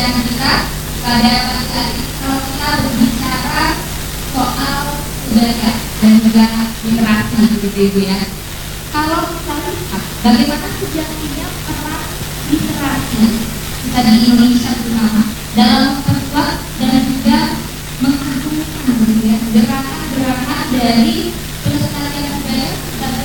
pembelajaran kita pada pagi hari ini kalau kita berbicara soal budaya dan juga literasi gitu Ibu ya. Kalau kita lihat bagaimana sejatinya peran literasi kita di Indonesia terutama dalam memperkuat dan juga mengagungkan gitu ya gerakan-gerakan dari pelestarian budaya dan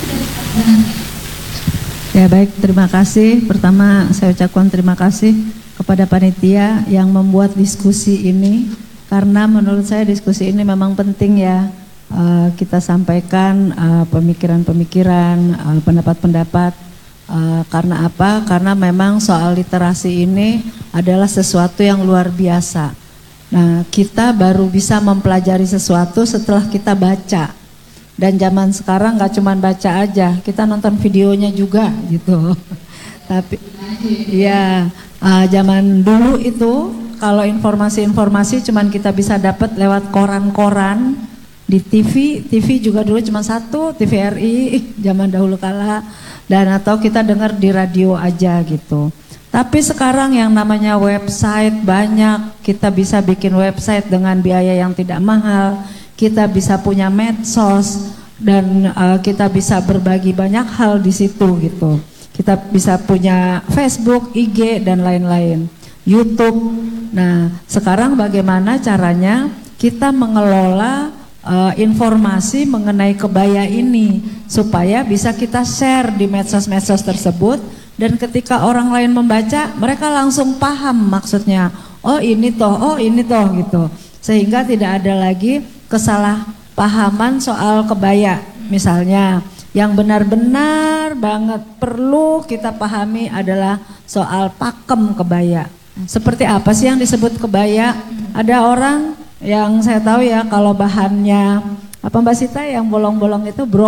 ya baik, terima kasih. Pertama saya ucapkan terima kasih kepada panitia yang membuat diskusi ini, karena menurut saya diskusi ini memang penting ya. Kita sampaikan pemikiran-pemikiran, pendapat-pendapat. Karena apa? Karena memang soal literasi ini adalah sesuatu yang luar biasa. Nah, kita baru bisa mempelajari sesuatu setelah kita baca. Dan zaman sekarang nggak cuma baca aja, kita nonton videonya juga gitu. Tapi ya zaman dulu itu kalau informasi-informasi cuman kita bisa dapat lewat koran-koran, di TV juga dulu cuma satu, TVRI zaman dahulu kala, dan atau kita dengar di radio aja gitu. Tapi sekarang yang namanya website banyak, kita bisa bikin website dengan biaya yang tidak mahal. Kita bisa punya medsos dan kita bisa berbagi banyak hal di situ gitu. Kita bisa punya Facebook, IG dan lain-lain, YouTube. Nah, sekarang bagaimana caranya kita mengelola informasi mengenai kebaya ini supaya bisa kita share di medsos-medsos tersebut, dan ketika orang lain membaca mereka langsung paham maksudnya. Oh ini toh gitu. Sehingga tidak ada lagi kesalahpahaman soal kebaya. Misalnya yang benar-benar banget perlu kita pahami adalah soal pakem kebaya. Seperti apa sih yang disebut kebaya? Ada orang yang saya tahu ya, kalau bahannya apa Mbak Sita yang bolong-bolong itu